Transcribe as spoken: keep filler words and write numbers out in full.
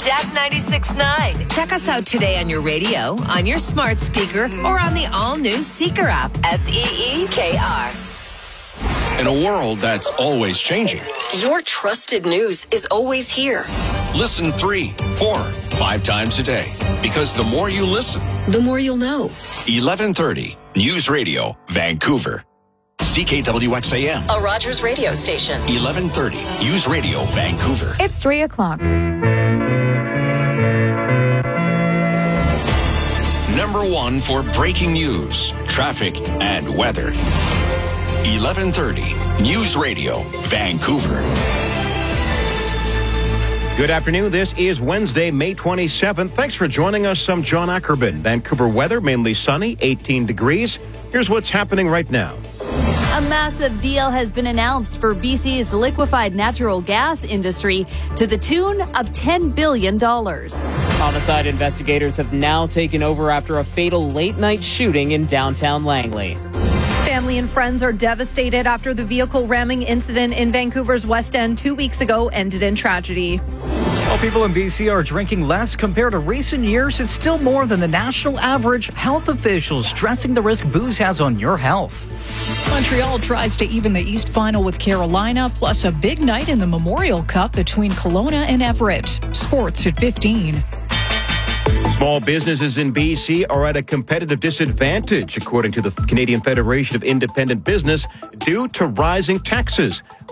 Jack ninety-six point nine. Check us out today on your radio, on your smart speaker, or on the all-new Seeker app. S E E K R. In a world that's always changing, Your trusted news is always here. listen three, four, five times a day. Because the more you listen, The more you'll know. eleven thirty News Radio, Vancouver. C K W X A M, A Rogers radio station. eleven thirty News Radio, Vancouver. It's three o'clock. Number one for breaking news, traffic, and weather. eleven thirty News Radio, Vancouver. Good afternoon. This is Wednesday, May twenty-seventh. Thanks for joining us. I'm John Ackerman. Vancouver weather, mainly sunny, eighteen degrees. Here's what's happening right now. A massive deal has been announced for B C's liquefied natural gas industry to the tune of ten billion dollars. Homicide investigators have now taken over after a fatal late-night shooting in downtown Langley. Family and friends are devastated after the vehicle ramming incident in Vancouver's West End two weeks ago ended in tragedy. While people in B C are drinking less compared to recent years, it's still more than the national average. Health officials stressing the risk booze has on your health. Montreal tries to even the East final with Carolina, plus a big night in the Memorial Cup between Kelowna and Everett. Sports at fifteen. Small businesses in B C are at a competitive disadvantage, according to the Canadian Federation of Independent Business, due to rising taxes.